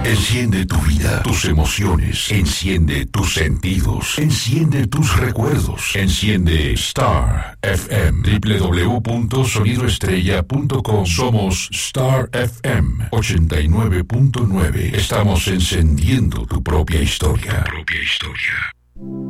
Enciende tu vida, tus emociones. Enciende tus sentidos. Enciende tus recuerdos. Enciende Star FM. www.sonidoestrella.com. Somos Star FM 89.9. Estamos encendiendo tu propia historia.